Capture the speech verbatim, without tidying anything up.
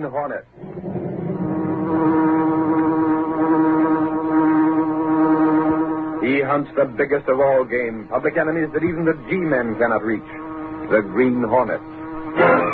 Hornet. He hunts the biggest of all game, public enemies that even the G-men cannot reach, the Green Hornet.